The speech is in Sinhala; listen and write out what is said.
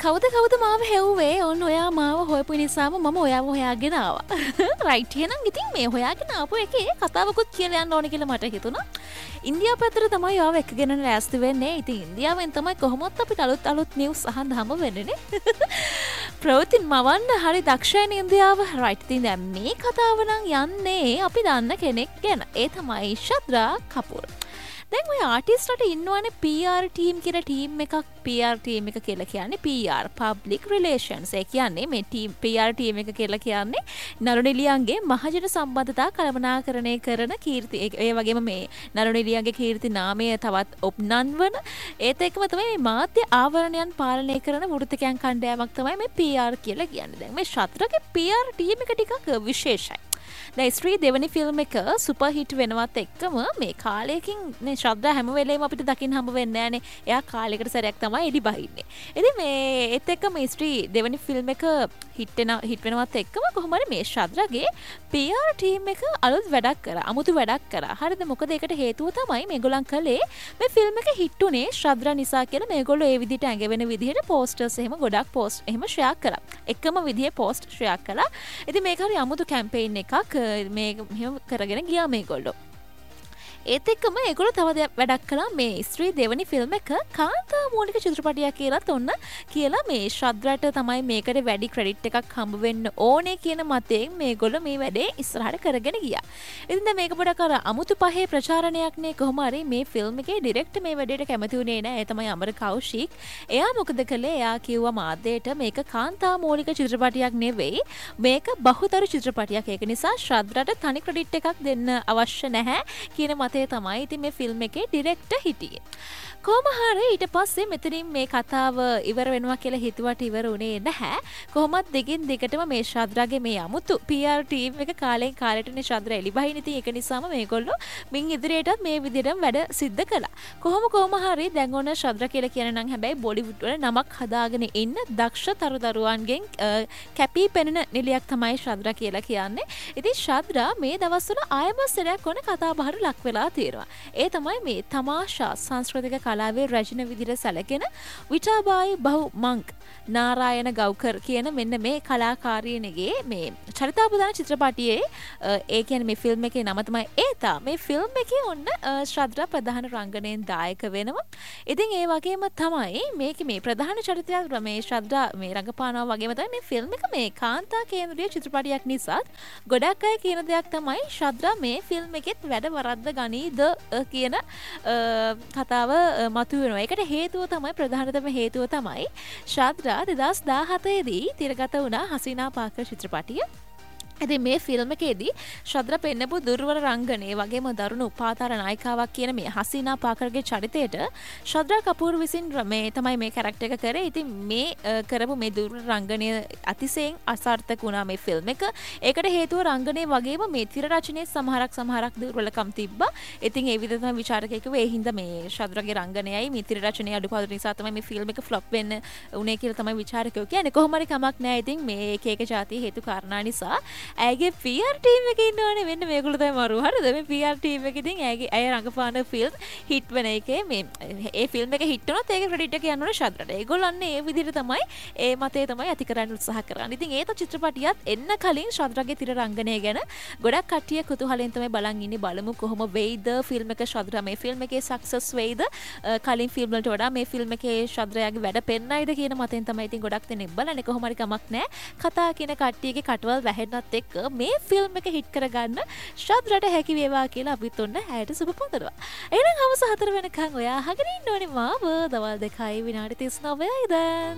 කවුද මාව හෙව්වේ? ඔන්න ඔයා මාව හොයපු නිසාම මම ඔයාව හොයාගෙන ආවා. රයිට් එහෙනම් ඉතින් මේ හොයාගෙන ආපු එකේ කතාවකුත් කියලා යන්න ඕනේ කියලා මට හිතුණා. ඉන්දියාව පැත්තට තමයි ආව එකගෙන ලෑස්ති වෙන්නේ. ඉතින් ඉන්දියාවෙන් තමයි කොහොමවත් අපිට අලුත් නිවුස් අහන්න හම්බ වෙන්නේ නේ. ප්‍රවෘත්තින් මවන්න හරි දක්ෂයිනේ ඉන්දියාව. රයිට් ඉතින් දැන් මේ කතාව නම් යන්නේ අපි දන්න කෙනෙක් ගැන. ඒ තමයි ශ්‍රද්ධා කපූර්. දැන් ඔය ආටිස්ට්ලට ඉන්නවනේ PR ටීම් කියලා ටීම් එකක්. PR ටීම් එක කියලා කියන්නේ PR public relations. ඒ කියන්නේ මේ PR ටීම් එක කියලා කියන්නේ නළු නිලියන්ගේ මහජන සම්බන්ධතා කළමනාකරණය කරන කීර්ති. ඒ වගේම මේ නළු නිලියන්ගේ කීර්ති නාමය තවත් ඔප්නන්වන ඒත් එක්කම තමයි මේ මාධ්‍ය ආවරණයන් පාලනය කරන වෘත්තකයන් කණ්ඩායමක් තමයි මේ PR කියලා කියන්නේ. දැන් මේ ශත්‍රගේ PR ටීම් එක ටිකක් විශේෂයි. දැන් ස්ත්‍රී දෙවනි ෆිල්ම් එක සුපර් හිට් වෙනවත් එක්කම මේ කාලයකින් නේ ශ්‍රද්ධා හැම වෙලේම අපිට දකින්න හම්බ වෙන්නේ නැහනේ. එයා කාලයකට සැරයක් තමයි එලි බහින්නේ. ඉතින් මේ ඒත් එක්ක මේ ස්ත්‍රී දෙවනි ෆිල්ම් එක හිට් වෙනවත් එක්කම කොහොම හරි මේ ශ්‍රද්ධාගේ PR ටීම් එක අලුත් වැඩක් කරා. අමුතු වැඩක් කරා. හරිද? මොකද ඒකට හේතුව තමයි මේගොල්ලන් කළේ මේ ෆිල්ම් එක හිට් උනේ ශ්‍රද්ධා නිසා කියලා මේගොල්ලෝ ඒ විදිහට ඇඟවෙන විදිහට පෝස්ටර්ස් එහෙම ගොඩක් පෝස්ට් එහෙම ෂෙයා කරා. එකම විදිහේ පෝස්ට් ෂෙයා කළා. ඉතින් මේක හරි අමුතු කැම්පේන් එකක්. මේ මෙහෙම කරගෙන ගියා මේගොල්ලෝ. ඒත් එක්කම ඒගොල්ලෝ තව වැඩක් කළා. මේ ස්ත්‍රී දෙවනි ෆිල්ම් එක කාන්තා මූලික චිත්‍රපටයක් කියලාත් ඔන්න කියලා මේ ශ්‍රද්ධාට තමයි මේකට වැඩි ක්‍රෙඩිට් එකක් හම්බ වෙන්න ඕනේ කියන මතයෙන් මේගොල්ලෝ මේ වැඩේ ඉස්සරහට කරගෙන ගියා. ඉතින් දැන් මේක පොඩක් අර අමුතු පහේ ප්‍රචාරණයක් නේ. කොහොම හරි මේ ෆිල්ම් එකේ ඩිරෙක්ටර් මේ වැඩේට කැමති වුණේ නෑ. ඒ තමයි අමර කෞශික්. එයා මොකද කළේ? එයා කිව්වා මාධ්‍යයට මේක කාන්තා මූලික චිත්‍රපටයක් නෙවෙයි. මේක බහුතර චිත්‍රපටයක්. ඒක නිසා ශ්‍රද්ධාට තනි ක්‍රෙඩිට් එකක් දෙන්න අවශ්‍ය නැහැ කියන තමයි ඉතින් මේ ෆිල්ම් එකේ ඩිරෙක්ටර් හිටියේ. කොහොම හරි ඊට පස්සේ මෙතනින් මේ කතාව ඉවර වෙනවා කියලා හිතුවට ඉවර වුණේ නැහැ. කොහොමත් දිගින් දිගටම මේ ශ්‍රද්ධාගේ මේ අමුතු PR ටීම් එක කාලෙන් කාලෙටනේ ශ්‍රද්ධා එලිබහින් ඉතින් ඒක නිසාම මේගොල්ලෝ මින් ඉදිරියටත් මේ විදිහටම වැඩ සිද්ධ කළා. කොහොම හරි දැන් ඔන්න ශ්‍රද්ධා කියලා කියන නම් හැබැයි බොලිවුඩ් වල නමක් හදාගෙන ඉන්න දක්ෂ තරුදරුවන්ගෙන් කැපී පෙනෙන නිලියක් තමයි ශ්‍රද්ධා කියලා කියන්නේ. ඉතින් ශ්‍රද්ධා මේ දවස්වල ආයමස්සරයක් ඔන්න කතා බහට ලක් වෙලා තියෙනවා. ඒ තමයි මේ තමාෂා සංස්කෘතික කලාවේ රචන විදිහට සැලකෙන විටාබායි බහු මංක් නාරායන ගෞකර් කියන මෙන්න මේ කලාකාරියනගේ මේ චරිතාපදාන චිත්‍රපටියේ ඒ කියන්නේ මේ ෆිල්ම් එකේ නම තමයි ඒතා. මේ ෆිල්ම් එකේ ඔන්න ශ්‍රද්ධා ප්‍රධාන රංගනයෙන් දායක වෙනවා. ඉතින් ඒ වගේම තමයි මේකේ මේ ප්‍රධාන චරිතය මේ ශ්‍රද්ධා මේ රංගපානවා වගේම තමයි මේ ෆිල්ම් එක මේ කාන්තා කේන්ද්‍රීය චිත්‍රපටියක් නිසා ගොඩක් අය කියන දෙයක් තමයි ශ්‍රද්ධා මේ ෆිල්ම් එකෙත් වැඩ වරද්ද ගනීද කියන කතාව මතුවෙනවා. ඒකට හේතුව තමයි ප්‍රධානතම හේතුව තමයි ශ්‍රද්ධා 2017 දී තිරගත වුණා හසීනා පාකර් චිත්‍රපටිය. ඉතින් මේ ෆිල්ම් එකේදී ශ්‍රද්ධා පෙන්නපු දුර්වල රංගනය වගේම දරුණු උපාතාර නායිකාවක් කියන මේ හසීනා පාකර්ගේ චරිතයට ශ්‍රද්ධා කපූර් විසින් මේ තමයි මේ කැරක්ටර් එක කරේ. ඉතින් මේ කරපු මේ දුර්වල රංගනය අතිශයින් අසාර්ථක වුණා මේ ෆිල්ම් එක. ඒකට හේතුව රංගනය වගේම මේ තිර රචනයේ සමහරක් දුර්වලකම් තිබ්බා. ඉතින් ඒ විදිහට තමයි විචාරකයෙක් කිව්වේ ඒ හින්දා මේ ශ්‍රද්ධාගේ රංගනයයි මේ තිර රචනයේ අඩුපාඩු නිසා තමයි මේ ෆිල්ම් එක ෆ්ලොප් වෙන්න උනේ කියලා තමයි විචාරකයෝ කියන්නේ. කොහොම හරි කමක් නැහැ. ඉතින් මේ එක ජාතිය හේතු කාරණා නිසා ඇගේ PR ටීම් එකේ ඉන්නවනේ මෙන්න මේගොල්ලෝ තමයි මරු. හරිද? මේ PR ටීම් එක ඉතින් ඇය රඟපාන ෆිල්ම් හිට් වෙන එකේ මේ ඒ ෆිල්ම් එක හිට් වුණොත් ඒක ක්‍රෙඩිට් එක යන්න ඕනේ ශ්‍රද්ධාට. ඒගොල්ලෝ අන්නේ ඒ විදිහට තමයි ඒ මතේ තමයි ඇති කරන්න උත්සාහ කරන්නේ. ඉතින් ඒත චිත්‍රපටියත් එන්න කලින් ශ්‍රද්ධාගේ තිර රංගනය ගැන ගොඩක් කට්ටිය කුතුහලෙන් තමයි බලන් ඉන්නේ. බලමු කොහොම වෙයිද ෆිල්ම් එක ශ්‍රද්ධා මේ ෆිල්ම් එකේ සක්සස් වෙයිද කලින් ෆිල්ම් වලට වඩා මේ ෆිල්ම් එකේ ශ්‍රද්ධාගේ වැඩ පෙන්නයිද කියන මතෙන් තමයි ඉතින් ගොඩක් දෙනෙක් බලන්නේ. කොහොම හරි කමක් නැහැ. කතා කියන කට්ටියගේ කටවල් වැහෙන්නත් එක්ක මේ ෆිල්ම් එක හිට් කරගන්න ශ්‍රද්ධාට හැකි වේවා කියලා අපිත් ඔන්න ඇයට සුබ පතනවා. එහෙනම් හවස 4 වෙනකන් ඔයා අහගෙන ඉන්න ඕනේ මාව. දවල් 2යි විනාඩි 39යි දැන්.